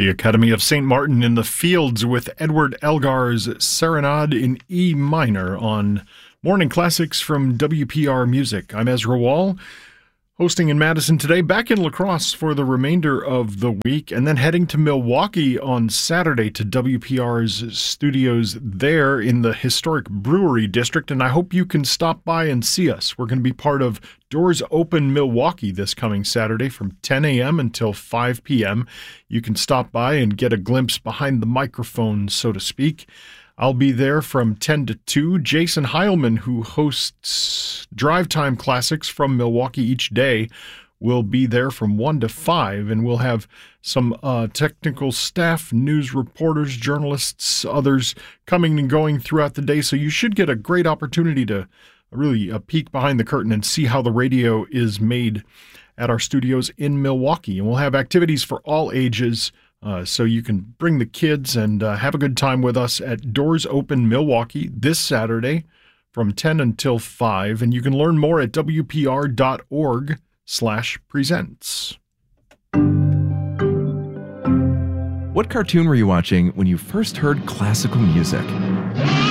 The Academy of St. Martin in the Fields with Edward Elgar's Serenade in E minor on Morning Classics from WPR Music. I'm Ezra Wall, hosting in Madison today, back in La Crosse for the remainder of the week, and then heading to Milwaukee on Saturday to WPR's studios there in the historic Brewery District, and I hope you can stop by and see us. We're going to be part of Doors Open Milwaukee this coming Saturday from 10 a.m. until 5 p.m. You can stop by and get a glimpse behind the microphone, so to speak. I'll be there from 10 to 2. Jason Heilman, who hosts Drive Time Classics from Milwaukee each day, will be there from 1 to 5, and we'll have some technical staff, news reporters, journalists, others coming and going throughout the day, so you should get a great opportunity to really a peek behind the curtain and see how the radio is made at our studios in Milwaukee. And we'll have activities for all ages, so you can bring the kids and have a good time with us at Doors Open Milwaukee this Saturday from 10 until 5. And you can learn more at wpr.org/presents. What cartoon were you watching when you first heard classical music?